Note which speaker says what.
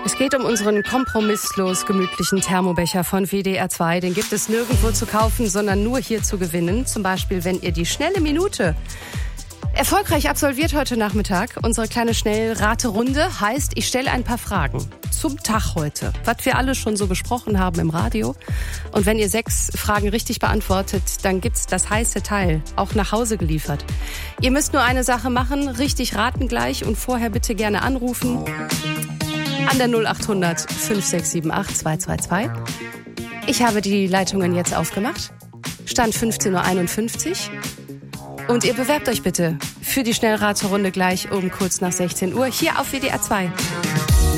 Speaker 1: Es geht um unseren kompromisslos gemütlichen Thermobecher von WDR 2. Den gibt es nirgendwo zu kaufen, sondern nur hier zu gewinnen. Zum Beispiel, wenn ihr die schnelle Minute erfolgreich absolviert heute Nachmittag. Unsere kleine Schnellraterunde heißt, ich stelle ein paar Fragen zum Tag heute, was wir alle schon so besprochen haben im Radio. Und wenn ihr 6 Fragen richtig beantwortet, dann gibt's das heiße Teil auch nach Hause geliefert. Ihr müsst nur eine Sache machen, richtig raten gleich und vorher bitte gerne anrufen an der 0800 5678 222. Ich habe die Leitungen jetzt aufgemacht. Stand 15:51 Uhr. Und ihr bewerbt euch bitte für die Schnellraterunde gleich um kurz nach 16 Uhr hier auf WDR 2.